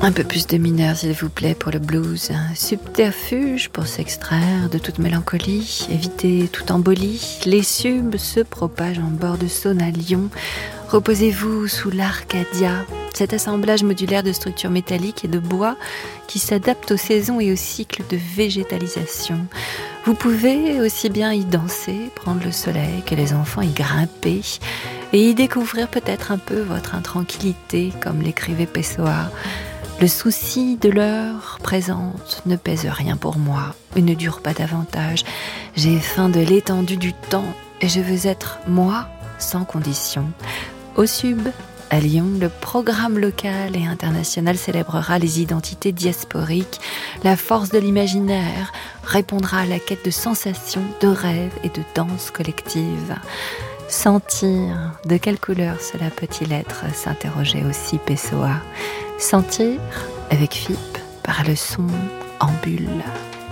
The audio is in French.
Un peu plus de mineur, s'il vous plaît, pour le blues. Un subterfuge pour s'extraire de toute mélancolie, éviter toute embolie. Les subs se propagent en bord de Saône à Lyon. Reposez-vous sous l'Arcadia, cet assemblage modulaire de structures métalliques et de bois qui s'adapte aux saisons et aux cycles de végétalisation. Vous pouvez aussi bien y danser, prendre le soleil, que les enfants y grimper et y découvrir peut-être un peu votre intranquillité, comme l'écrivait Pessoa. Le souci de l'heure présente ne pèse rien pour moi et ne dure pas davantage. J'ai faim de l'étendue du temps et je veux être moi sans condition. Au Sub, à Lyon, le programme local et international célébrera les identités diasporiques. La force de l'imaginaire répondra à la quête de sensations, de rêves et de danse collective. Sentir, de quelle couleur cela peut-il être, s'interrogeait aussi Pessoa. Sentir, avec Philippe, par le son en bulle.